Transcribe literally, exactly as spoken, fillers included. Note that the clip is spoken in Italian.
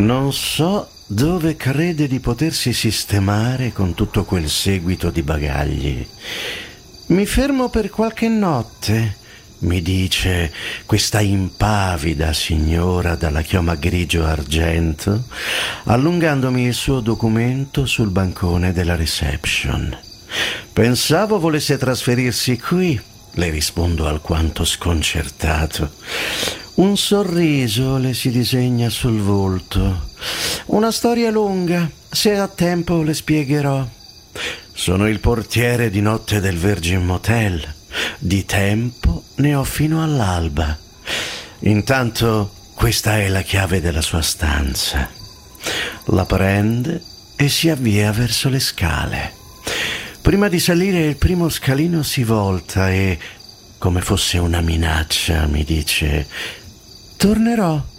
Non so dove crede di potersi sistemare con tutto quel seguito di bagagli. Mi fermo per qualche notte, mi dice questa impavida signora dalla chioma grigio argento, allungandomi il suo documento sul bancone della reception. Pensavo volesse trasferirsi qui, le rispondo alquanto sconcertato. Un sorriso le si disegna sul volto. Una storia lunga, se ha tempo le spiegherò. Sono il portiere di notte del Virgin Motel. Di tempo ne ho fino all'alba. Intanto questa è la chiave della sua stanza. La prende e si avvia verso le scale. Prima di salire il primo scalino si volta e, come fosse una minaccia, mi dice: tornerò.